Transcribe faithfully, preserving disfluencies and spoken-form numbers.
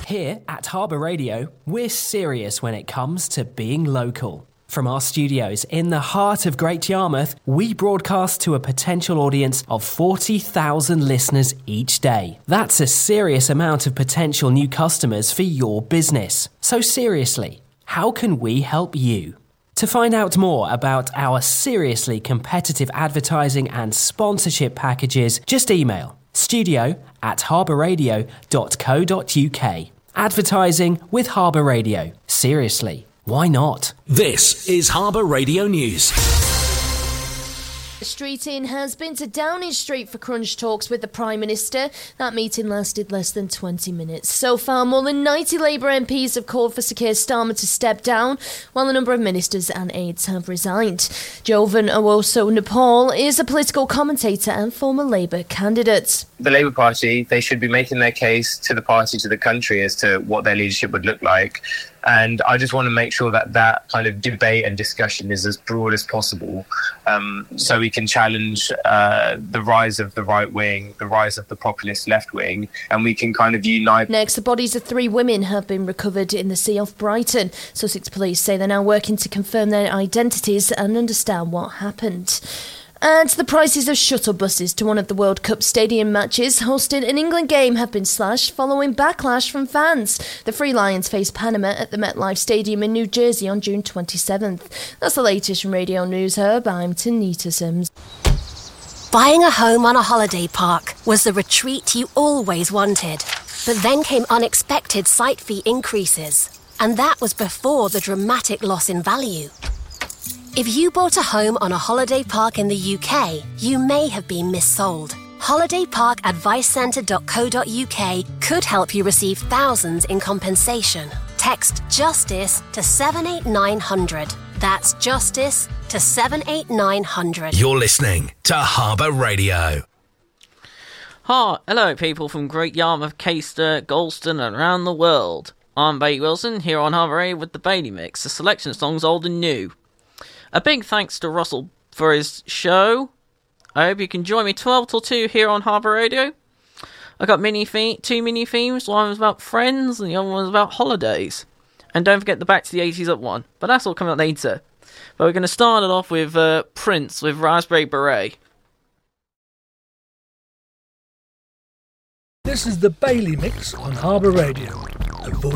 Here at Harbour Radio, we're serious when it comes to being local. From our studios in the heart of Great Yarmouth, we broadcast to a potential audience of forty thousand listeners each day. That's a serious amount of potential new customers for your business. So seriously, how can we help you? To find out more about our seriously competitive advertising and sponsorship packages, just email studio at harbourradio dot co dot uk. Advertising with Harbour Radio. Seriously, why not? This is Harbour Radio News. Streeting has been to Downing Street for crunch talks with the Prime Minister. That meeting lasted less than twenty minutes. So far, more than ninety Labour M Ps have called for Sir Keir Starmer to step down, while a number of ministers and aides have resigned. Jovan Owoso-Nepal is a political commentator and former Labour candidate. The Labour Party, they should be making their case to the party, to the country, as to what their leadership would look like. And I just want to make sure that that kind of debate and discussion is as broad as possible, um, so we can challenge uh, the rise of the right wing, the rise of the populist left wing, and we can kind of unite. Next, the bodies of three women have been recovered in the sea off Brighton. Sussex police say they're now working to confirm their identities and understand what happened. And the prices of shuttle buses to one of the World Cup stadium matches hosting an England game have been slashed following backlash from fans. The Free Lions face Panama at the MetLife Stadium in New Jersey on June twenty-seventh. That's the latest from Radio News Hub. I'm Tanita Sims. Buying a home on a holiday park was the retreat you always wanted. But then came unexpected site fee increases. And that was before the dramatic loss in value. If you bought a home on a holiday park in the U K, you may have been missold. holiday park advice centre dot co dot uk could help you receive thousands in compensation. Text JUSTICE to seven eight nine hundred. That's JUSTICE to seven eight nine hundred. You're listening to Harbour Radio. Hi, hello people from Great Yarmouth, Caister, Galston and around the world. I'm Bailey Wilson, here on Harbour Radio with the Bailey Mix, a selection of songs old and new. A big thanks to Russell for his show. I hope you can join me twelve till two here on Harbour Radio. I got mini theme, two mini themes. One was about friends and the other one was about holidays. And don't forget the Back to the eighties up one. But that's all coming up later. But we're going to start it off with uh, Prince with Raspberry Beret. This is the Bailey Mix on Harbour Radio. The voice